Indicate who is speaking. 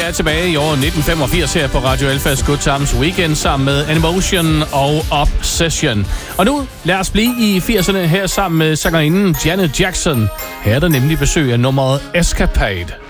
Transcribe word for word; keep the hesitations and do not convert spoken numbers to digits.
Speaker 1: er tilbage i år nitten femogfirs her på Radio Alphas Good Times Weekend sammen med Emotion og Obsession. Og nu lad os blive i firserne her sammen med sangerinden Janet Jackson. Her er der nemlig besøg af nummeret Escapade.